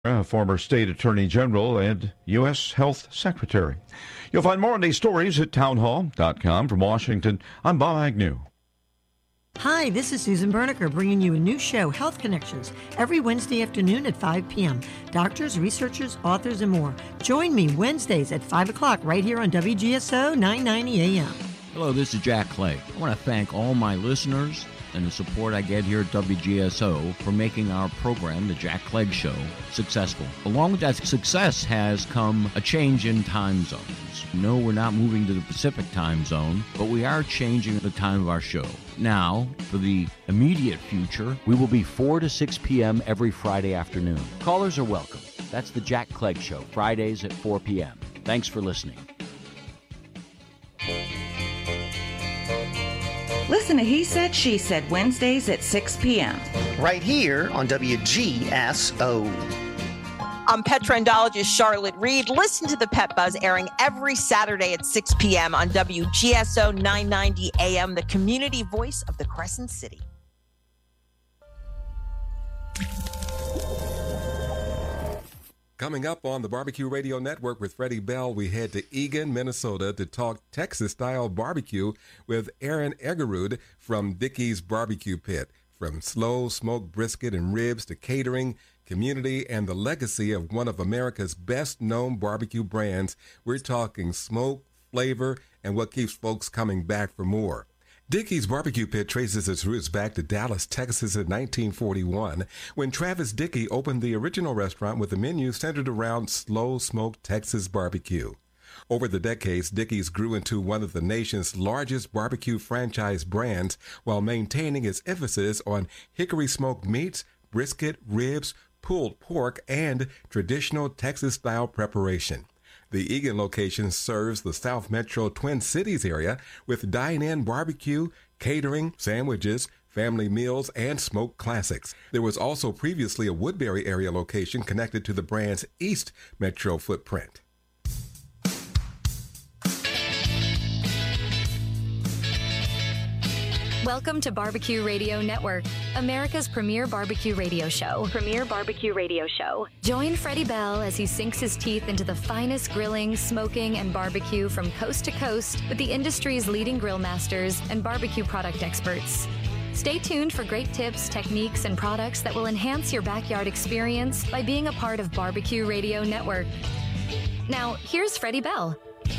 Former State Attorney General and U.S. Health Secretary. You'll find more on these stories at townhall.com. From Washington, I'm Bob Agnew. Hi, this is Susan Berniker bringing you a new show, Health Connections, every Wednesday afternoon at 5 p.m. Doctors, researchers, authors, and more. Join me Wednesdays at 5 o'clock right here on WGSO 990 AM. Hello, this is Jack Clegg. I want to thank all my listeners and the support I get here at WGSO for making our program, The Jack Clegg Show, successful. Along with that success has come a change in time zones. No, we're not moving to the Pacific time zone, but we are changing the time of our show. Now, for the immediate future, we will be 4 to 6 p.m. every Friday afternoon. Callers are welcome. That's The Jack Clegg Show, Fridays at 4 p.m. Thanks for listening. Listen to He Said, She Said, Wednesdays at 6 p.m. right here on WGSO. I'm pet trendologist Charlotte Reed. Listen to the Pet Buzz airing every Saturday at 6 p.m. on WGSO 990 AM, the community voice of the Crescent City. Coming up on the Barbecue Radio Network with Freddie Bell, we head to Eagan, Minnesota to talk Texas-style barbecue with Aaron Egerud from Dickey's Barbecue Pit. From slow smoked brisket and ribs to catering, community, and the legacy of one of America's best-known barbecue brands, we're talking smoke, flavor, and what keeps folks coming back for more. Dickey's Barbecue Pit traces its roots back to Dallas, Texas in 1941, when Travis Dickey opened the original restaurant with a menu centered around slow-smoked Texas barbecue. Over the decades, Dickey's grew into one of the nation's largest barbecue franchise brands while maintaining its emphasis on hickory smoked meats, brisket, ribs, pulled pork, and traditional Texas-style preparation. The Eagan location serves the South Metro Twin Cities area with dine-in barbecue, catering, sandwiches, family meals, and smoked classics. There was also previously a Woodbury area location connected to the brand's East Metro footprint. Welcome to Barbecue Radio Network, America's premier barbecue radio show. Join Freddie Bell as he sinks his teeth into the finest grilling, smoking, and barbecue from coast to coast with the industry's leading grill masters and barbecue product experts. Stay tuned for great tips, techniques, and products that will enhance your backyard experience by being a part of Barbecue Radio Network. Now, here's Freddie Bell.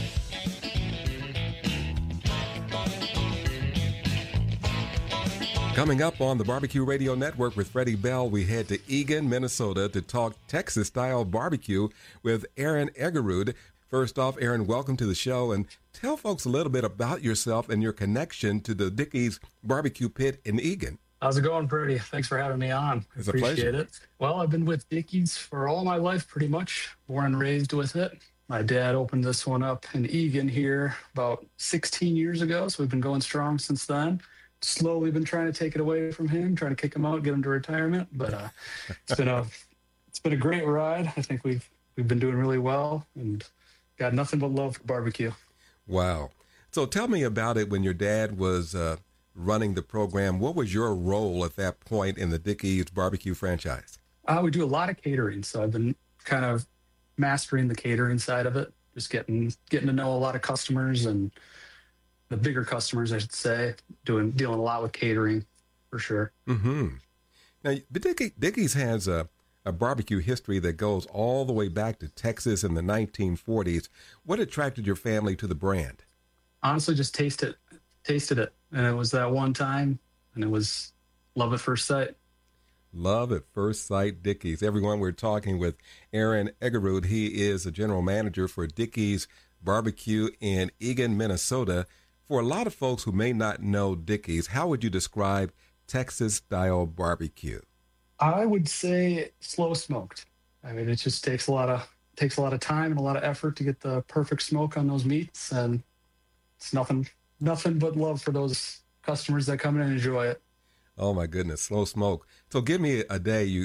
Coming up on the Barbecue Radio Network with Freddie Bell, we head to Eagan, Minnesota to talk Texas-style barbecue with Aaron Egerud. First off, Aaron, welcome to the show, and tell folks a little bit about yourself and your connection to the Dickey's Barbecue Pit in Eagan. How's it going, Freddie? Thanks for having me on. It's a Appreciate pleasure. it. Well, I've been with Dickey's for all my life, pretty much. Born and raised with it. My dad opened this one up in Eagan here about 16 years ago, so we've been going strong since then. Slowly been trying to take it away from him, trying to kick him out, get him to retirement. But it's been a great ride. I think we've been doing really well and got nothing but love for barbecue. Wow. So tell me about it when your dad was running the program. What was your role at that point in the Dickey's barbecue franchise? We do a lot of catering, so I've been kind of mastering the catering side of it, just getting to know a lot of customers and the bigger customers, I should say, dealing a lot with catering for sure. Mm-hmm. Now, Dickey's has a barbecue history that goes all the way back to Texas in the 1940s. What attracted your family to the brand? Honestly, just tasted it. And it was that one time, and it was love at first sight. Love at first sight, Dickey's. Everyone, we're talking with Aaron Egerud. He is a general manager for Dickey's Barbecue in Eagan, Minnesota. For a lot of folks who may not know Dickey's, how would you describe Texas-style barbecue? I would say slow smoked. I mean, it just takes a lot of time and a lot of effort to get the perfect smoke on those meats, and it's nothing but love for those customers that come in and enjoy it. Oh my goodness, slow smoke. So give me a day.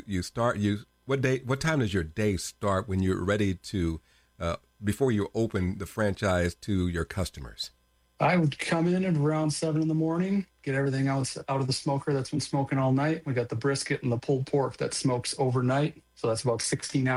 What time does your day start when you're ready to before you open the franchise to your customers? I would come in at around 7 in the morning, get everything out of the smoker that's been smoking all night. We got the brisket and the pulled pork that smokes overnight. So that's about 16 hours.